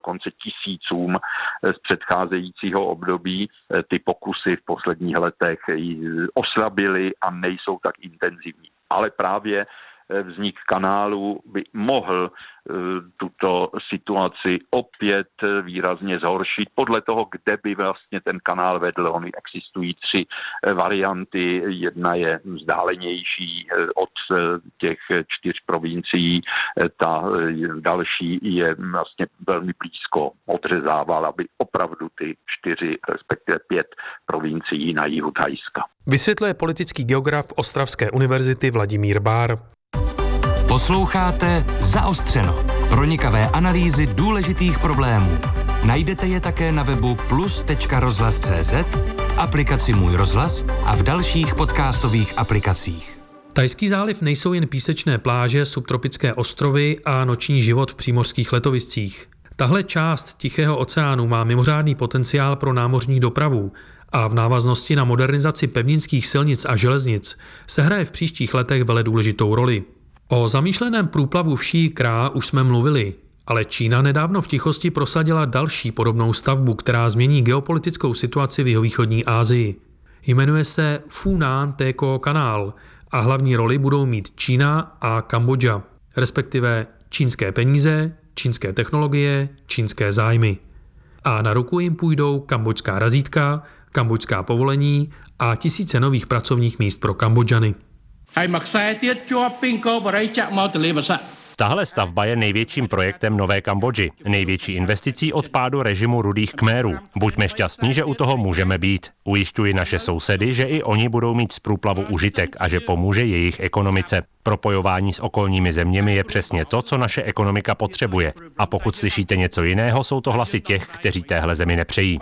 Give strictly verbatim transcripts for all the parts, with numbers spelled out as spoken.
konce tisícům z předcházejícího období. Ty pokusy v posledních letech oslabily a nejsou tak intenzivní. Ale právě vznik kanálu by mohl tuto situaci opět výrazně zhoršit. Podle toho, kde by vlastně ten kanál vedl, ony existují tři varianty. Jedna je vzdálenější od těch čtyř provincií, ta další je vlastně velmi blízko odřezával, aby opravdu ty čtyři, respektive pět provincií na jihu Thajska. Vysvětluje politický geograf Ostravské univerzity Vladimír Bár. Posloucháte Zaostřeno. Pronikavé analýzy důležitých problémů. Najdete je také na webu plus tečka rozhlas tečka cé zet, v aplikaci Můj rozhlas a v dalších podcastových aplikacích. Thajský záliv nejsou jen písečné pláže, subtropické ostrovy a noční život v přímořských letoviscích. Tahle část Tichého oceánu má mimořádný potenciál pro námořní dopravu a v návaznosti na modernizaci pevninských silnic a železnic se hraje v příštích letech veledůležitou roli. O zamýšleném průplavu vší Krá už jsme mluvili, ale Čína nedávno v tichosti prosadila další podobnou stavbu, která změní geopolitickou situaci v jihovýchodní Asii. Jmenuje se Funan Teco kanál a hlavní roli budou mít Čína a Kambodža, respektive čínské peníze, čínské technologie, čínské zájmy. A na ruku jim půjdou kambodžská razítka, kambodžská povolení a tisíce nových pracovních míst pro Kambodžany. Tahle stavba je největším projektem Nové Kambodži, největší investicí od pádu režimu Rudých Khmerů. Buďme šťastní, že u toho můžeme být. Ujišťuji naše sousedy, že i oni budou mít z průplavu užitek a že pomůže jejich ekonomice. Propojování s okolními zeměmi je přesně to, co naše ekonomika potřebuje. A pokud slyšíte něco jiného, jsou to hlasy těch, kteří téhle zemi nepřejí.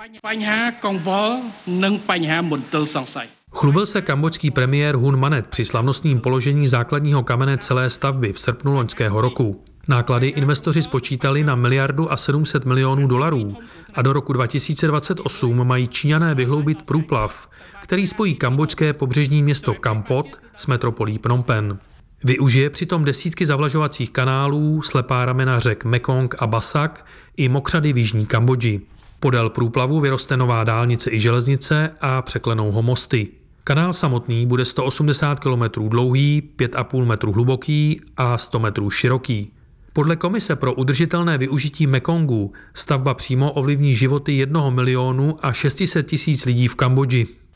Chlubil se kambodžský premiér Hun Manet při slavnostním položení základního kamene celé stavby v srpnu loňského roku. Náklady investoři spočítali na miliardu a sedm set milionů dolarů a do roku dva tisíce dvacet osm mají Číňané vyhloubit průplav, který spojí kambodžské pobřežní město Kampot s metropolí Phnom Penh. Využije přitom desítky zavlažovacích kanálů, slepá ramena řek Mekong a Basak i mokřady v jižní Kambodži. Podél průplavu vyroste nová dálnice i železnice a překlenou ho mosty. Kanál samotný bude sto osmdesát kilometrů dlouhý, pět a půl metru hluboký a sto metrů široký. Podle Komise pro udržitelné využití Mekongu stavba přímo ovlivní životy jednoho milionu a šest set tisíc lidí v Kambodži.